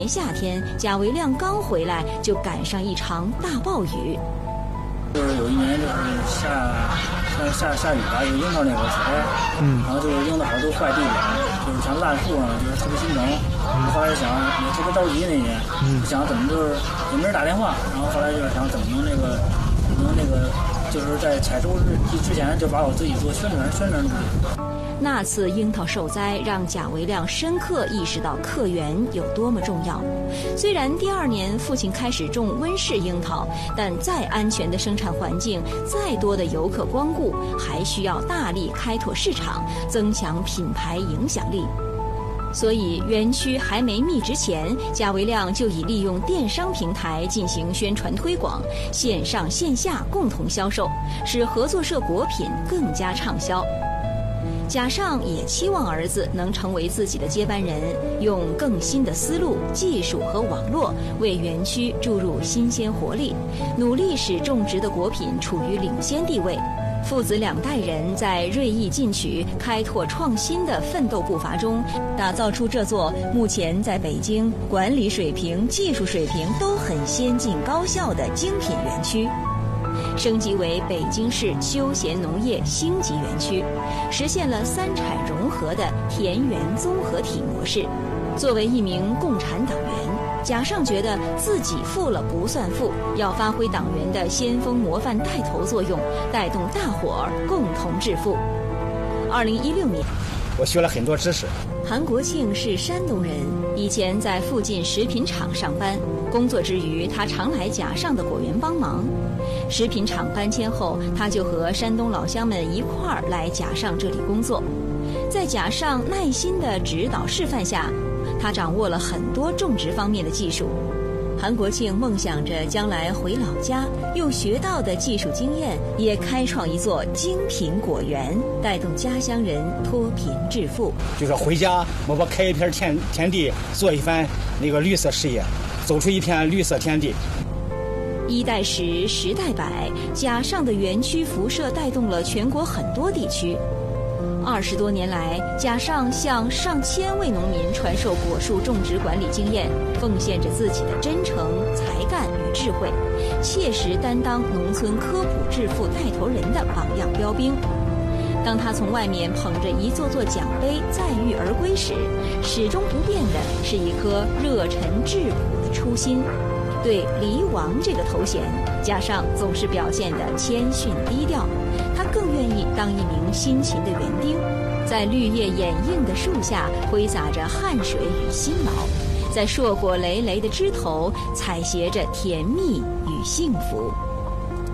夏天，贾维亮刚回来就赶上一场大暴雨。 就是有一年就是下雨吧，就樱桃那个雪灾，然后就是樱桃好多坏地里，就是全烂树上，就是特别心疼。后来想也特别着急那年，想怎么就是也没人打电话，然后后来就是想怎么能那个就是在采收之前就把我自己做宣传努力。 那次樱桃受灾，让贾维亮深刻意识到客源有多么重要。虽然第2年父亲开始种温室樱桃，但再安全的生产环境，再多的游客光顾，还需要大力开拓市场，增强品牌影响力。所以园区还没密之前，贾维亮就已利用电商平台进行宣传推广，线上线下共同销售，使合作社果品更加畅销。贾尚也期望儿子能成为自己的接班人，用更新的思路、技术和网络为园区注入新鲜活力，努力使种植的果品处于领先地位。父子2代人在锐意进取、开拓创新的奋斗步伐中，打造出这座目前在北京管理水平、技术水平都很先进高效的精品园区。升级为北京市休闲农业星级园区，实现了3产融合的田园综合体模式。作为一名共产党员，贾尚觉得自己富了不算富，要发挥党员的先锋模范带头作用，带动大伙儿共同致富。2016年， 我学了很多知识。 韩国庆是山东人，以前在附近食品厂上班，工作之余他常来贾尚的果园帮忙。食品厂搬迁后，他就和山东老乡们一块儿来贾尚这里工作。在贾尚耐心的指导示范下，他掌握了很多种植方面的技术。韩国庆梦想着将来回老家，用学到的技术经验，也开创一座精品果园，带动家乡人脱贫致富。 就说回家，我把开一片田地，做一番那个绿色事业，走出一片绿色天地。 1代十，10代百，贾尚的园区辐射带动了全国很多地区。20多年来，贾尚向上千位农民传授果树种植管理经验，奉献着自己的真诚、才干与智慧，切实担当农村科普致富带头人的榜样标兵。当他从外面捧着一座座奖杯载誉而归时，始终不变的是一颗热忱质朴的初心。对梨王这个头衔，贾尚总是表现得谦逊低调，他更愿意当一名辛勤的园丁，在绿叶掩映的树下挥洒着汗水与辛劳，在硕果累累的枝头采撷着甜蜜与幸福。